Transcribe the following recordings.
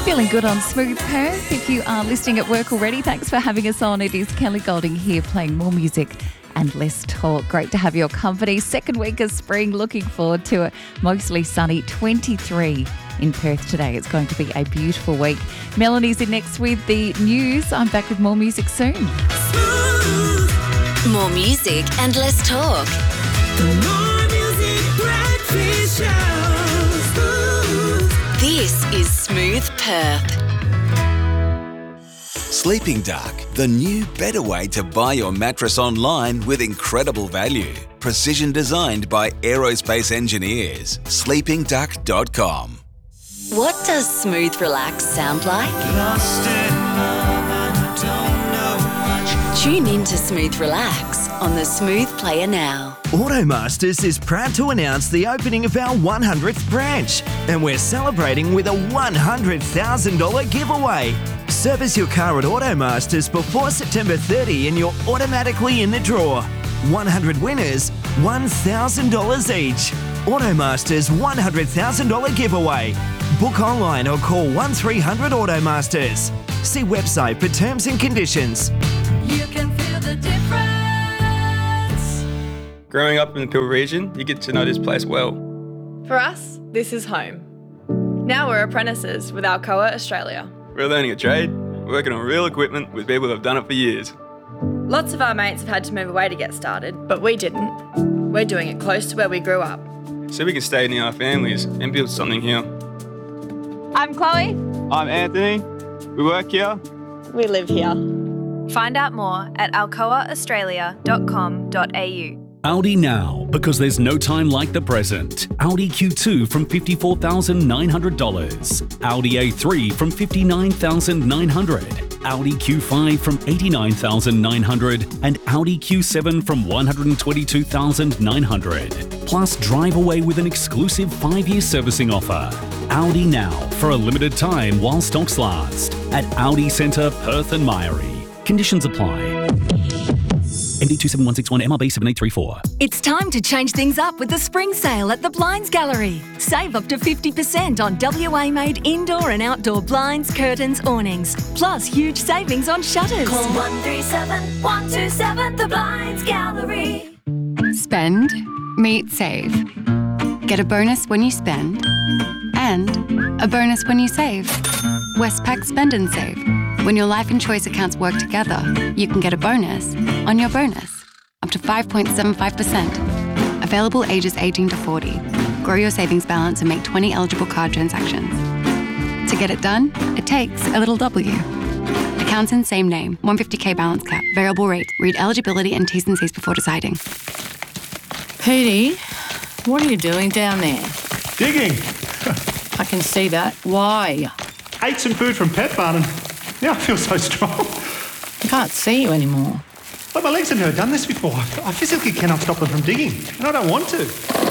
Feeling good on Smooth Perth. If you are listening at work already, thanks for having us on. It is Kelly Golding here playing more music and less talk. Great to have your company. Second week of spring. Looking forward to it. Mostly sunny. 23 in Perth today. It's going to be a beautiful week. Melanie's in next with the news. I'm back with more music soon. More music and less talk. More music, breakfast show. This is Smooth Perth. Sleeping Duck, the new, better way to buy your mattress online with incredible value. Precision designed by aerospace engineers. sleepingduck.com. What does Smooth Relax sound like? Lost in love and I don't know much. Tune in to Smooth Relax on the Smooth Player now. Automasters is proud to announce the opening of our 100th branch, and we're celebrating with a $100,000 giveaway. Service your car at Automasters before September 30 and you're automatically in the draw. 100 winners, $1,000 each. Automasters $100,000 giveaway. Book online or call 1300 Automasters. See website for terms and conditions. You can feel the difference. Growing up in the Peel region, you get to know this place well. For us, this is home. Now we're apprentices with Alcoa Australia. We're learning a trade, working on real equipment with people that have done it for years. Lots of our mates have had to move away to get started, but we didn't. We're doing it close to where we grew up. So we can stay near our families and build something here. I'm Chloe. I'm Anthony. We work here. We live here. Find out more at alcoaaustralia.com.au. Audi now, because there's no time like the present. Audi Q2 from $54,900. Audi A3 from $59,900. Audi Q5 from $89,900. And Audi Q7 from $122,900. Plus, drive away with an exclusive 5-year servicing offer. Audi now, for a limited time while stocks last. At Audi Centre, Perth and Myrie. Conditions apply. MD 27161 MRB 7834. It's time to change things up with the spring sale at the Blinds Gallery. Save up to 50% on WA-made indoor and outdoor blinds, curtains, awnings. Plus huge savings on shutters. Call 137 127 The Blinds Gallery. Spend, meet, save. Get a bonus when you spend and a bonus when you save. Westpac Spend and Save. When your life and choice accounts work together, you can get a bonus on your bonus, up to 5.75%. Available ages 18 to 40. Grow your savings balance and make 20 eligible card transactions. To get it done, it takes a little W. Accounts in same name, 150k balance cap, variable rate. Read eligibility and T's and C's before deciding. Petey, what are you doing down there? Digging. I can see that. Why? Ate some food from Pet Barn and now I feel so strong. I can't see you anymore. But my legs have never done this before. I physically cannot stop them from digging, and I don't want to.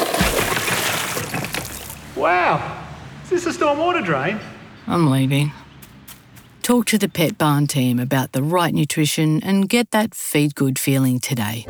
Wow. Is this a stormwater drain? I'm leaving. Talk to the Pet Barn team about the right nutrition and get that feed good feeling today.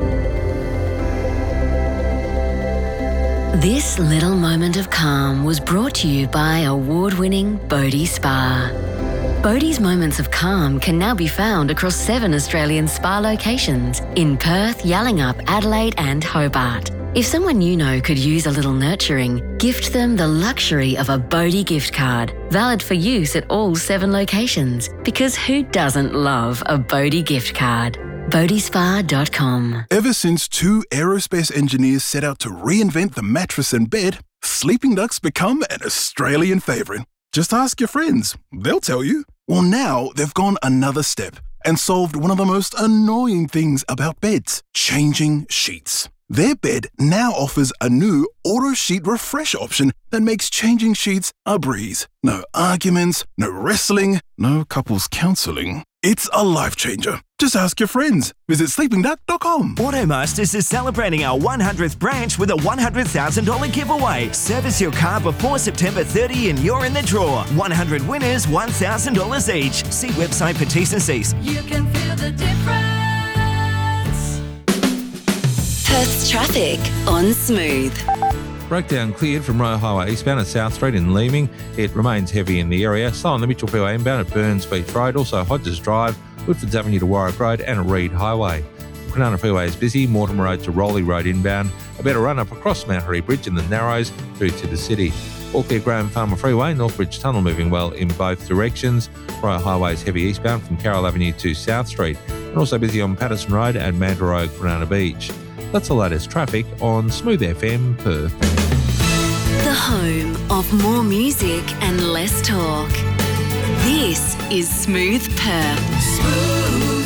This little moment of calm was brought to you by award-winning Bodhi Spa. Bodhi's Moments of Calm can now be found across 7 Australian spa locations in Perth, Yallingup, Adelaide and Hobart. If someone you know could use a little nurturing, gift them the luxury of a Bodhi gift card, valid for use at all 7 locations. Because who doesn't love a Bodhi gift card? bodhispa.com. Ever since 2 aerospace engineers set out to reinvent the mattress and bed, Sleeping Duck's become an Australian favourite. Just ask your friends, they'll tell you. Well, now they've gone another step and solved one of the most annoying things about beds, changing sheets. Their bed now offers a new auto sheet refresh option that makes changing sheets a breeze. No arguments, no wrestling, no couples counselling. It's a life changer. Just ask your friends. Visit sleepingduck.com. Automasters is celebrating our 100th branch with a $100,000 giveaway. Service your car before September 30 and you're in the draw. 100 winners, $1,000 each. See website for T's and C's. You can feel the difference. Perth's traffic on Smooth. Breakdown cleared from Royal Highway eastbound at South Street in Leeming. It remains heavy in the area. Slow on the Mitchell Freeway inbound at Burns Beach Road, also Hodges Drive, Woodfords Avenue to Warwick Road and at Reed Highway. Kwinana Freeway is busy, Mortimer Road to Rowley Road inbound, a better run up across Mount Harry Bridge in the Narrows through to the city. All clear Graham Farmer Freeway, Northbridge Tunnel moving well in both directions. Royal Highway is heavy eastbound from Carroll Avenue to South Street and also busy on Patterson Road and Mandurah Road, Kwinana Beach. That's the latest traffic on Smooth FM Perth. The home of more music and less talk. This is Smooth Perth.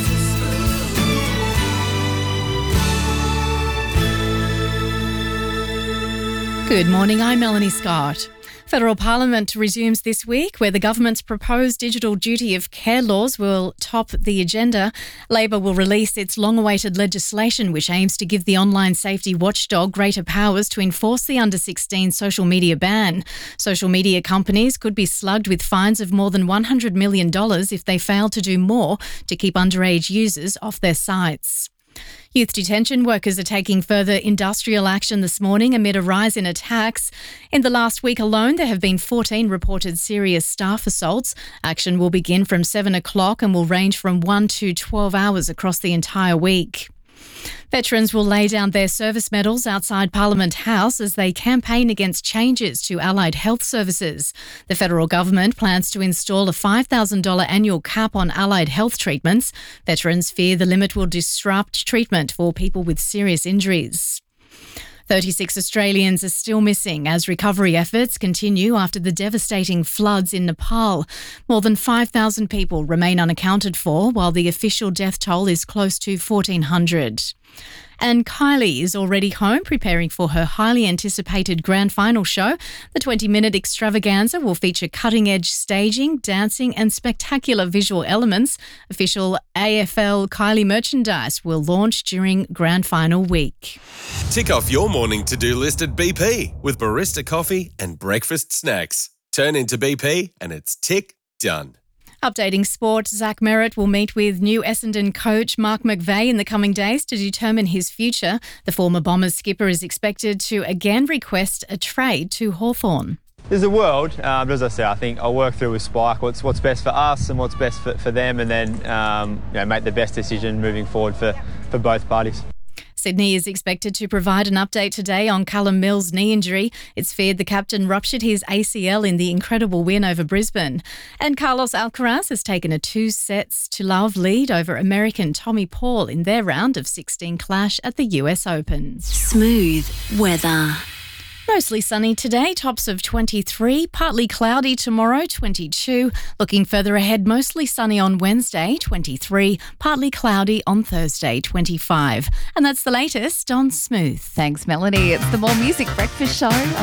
Good morning, I'm Melanie Scott. Federal Parliament resumes this week, where the government's proposed digital duty of care laws will top the agenda. Labor will release its long-awaited legislation, which aims to give the online safety watchdog greater powers to enforce the under-16 social media ban. Social media companies could be slugged with fines of more than $100 million if they fail to do more to keep underage users off their sites. Youth detention workers are taking further industrial action this morning amid a rise in attacks. In the last week alone, there have been 14 reported serious staff assaults. Action will begin from 7 o'clock and will range from 1 to 12 hours across the entire week. Veterans will lay down their service medals outside Parliament House as they campaign against changes to allied health services. The federal government plans to install a $5,000 annual cap on allied health treatments. Veterans fear the limit will disrupt treatment for people with serious injuries. 36 Australians are still missing as recovery efforts continue after the devastating floods in Nepal. More than 5,000 people remain unaccounted for, while the official death toll is close to 1,400. And Kylie is already home preparing for her highly anticipated grand final show. The 20-minute extravaganza will feature cutting-edge staging, dancing and spectacular visual elements. Official AFL Kylie merchandise will launch during grand final week. Tick off your morning to-do list at BP with barista coffee and breakfast snacks. Turn into BP and it's tick done. Updating sport, Zach Merritt will meet with new Essendon coach Mark McVeigh in the coming days to determine his future. The former Bombers skipper is expected to again request a trade to Hawthorn. There's a world, but as I say, I think I'll work through with Spike what's best for us and what's best for them, and then make the best decision moving forward for both parties. Sydney is expected to provide an update today on Callum Mills' knee injury. It's feared the captain ruptured his ACL in the incredible win over Brisbane. And Carlos Alcaraz has taken a 2-0 lead over American Tommy Paul in their round of 16 clash at the US Open. Smooth weather. Mostly sunny today, tops of 23, partly cloudy tomorrow, 22. Looking further ahead, mostly sunny on Wednesday, 23, partly cloudy on Thursday, 25. And that's the latest on Smooth. Thanks, Melanie. It's the More Music Breakfast Show.